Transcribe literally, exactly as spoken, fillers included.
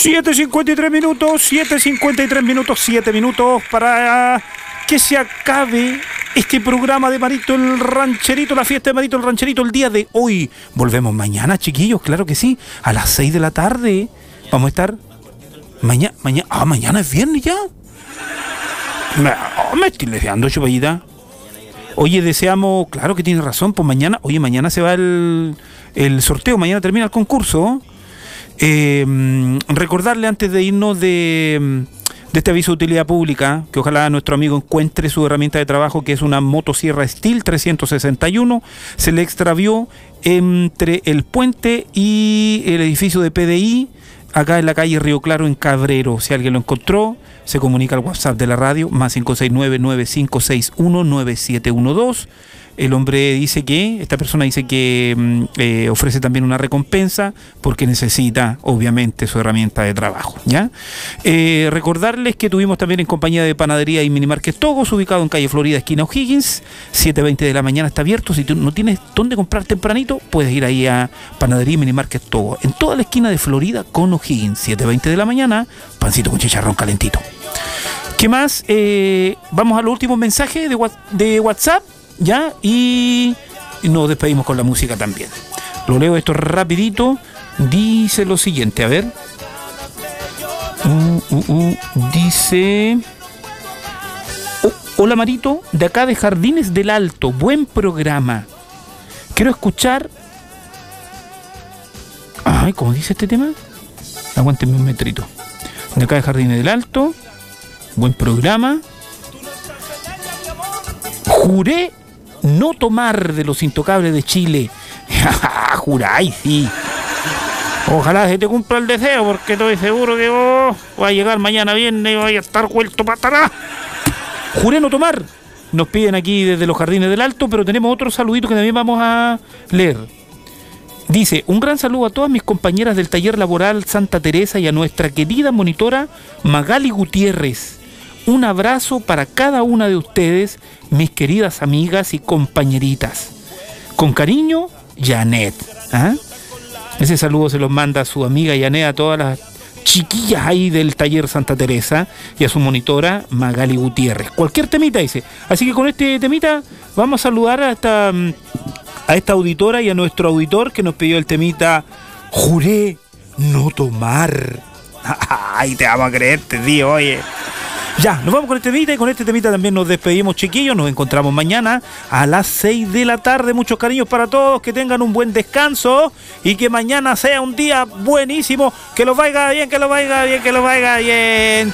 siete cincuenta y tres minutos, siete cincuenta y tres minutos, siete minutos para que se acabe este programa de Marito el Rancherito, la fiesta de Marito el Rancherito el día de hoy. Volvemos mañana, chiquillos, claro que sí, a las seis de la tarde. Vamos a estar mañana, mañana, ah, mañana es viernes ya. Me, oh, me estoy deseando, chupallita. Oye, deseamos, claro que tiene razón, pues mañana, oye, mañana se va el, el sorteo, mañana termina el concurso. Eh, recordarle antes de irnos de, de este aviso de utilidad pública, que ojalá nuestro amigo encuentre su herramienta de trabajo, que es una motosierra Stihl trescientos sesenta y uno, se le extravió entre el puente y el edificio de P D I, acá en la calle Río Claro, en Cabrero. Si alguien lo encontró, se comunica al WhatsApp de la radio, más cinco seis nueve, nueve cinco seis uno, nueve siete uno dos. El hombre dice que, esta persona dice que eh, ofrece también una recompensa porque necesita, obviamente, su herramienta de trabajo, ¿ya? Eh, recordarles que tuvimos también en compañía de Panadería y Minimarket Togos, ubicado en calle Florida, esquina O'Higgins, siete veinte de la mañana está abierto. Si tú no tienes dónde comprar tempranito, puedes ir ahí a Panadería y Minimarket Togos, en toda la esquina de Florida con O'Higgins, siete veinte de la mañana, pancito con chicharrón calentito. ¿Qué más? Eh, vamos a los últimos mensajes de, de WhatsApp. Ya, y nos despedimos con la música también. Lo leo esto rapidito. Dice lo siguiente, a ver. Uh, uh, uh, dice... Oh, hola Marito, de acá de Jardines del Alto. Buen programa. Quiero escuchar... Ay, ¿cómo dice este tema? Aguántenme un metrito. De acá de Jardines del Alto. Buen programa. Juré no tomar de los Intocables de Chile. Juráis, sí. Ojalá se te cumpla el deseo, porque estoy seguro que vos vas a llegar mañana viernes y vas a estar vuelto para atrás. Juré no tomar. Nos piden aquí desde los Jardines del Alto, pero tenemos otro saludito que también vamos a leer. Dice, un gran saludo a todas mis compañeras del taller laboral Santa Teresa y a nuestra querida monitora Magali Gutiérrez. Un abrazo para cada una de ustedes, mis queridas amigas y compañeritas. Con cariño, Janet. ¿Ah? Ese saludo se los manda a su amiga Janet, a todas las chiquillas ahí del taller Santa Teresa y a su monitora Magali Gutiérrez. Cualquier temita, dice. Así que con este temita vamos a saludar a esta, a esta auditora y a nuestro auditor que nos pidió el temita Juré no tomar. Ay, te vamos a creerte, tío, oye. Ya, nos vamos con este temita y con este temita también nos despedimos, chiquillos. Nos encontramos mañana a las seis de la tarde. Muchos cariños para todos, que tengan un buen descanso y que mañana sea un día buenísimo. Que los vaya bien, que los vaya bien, que los vaya bien.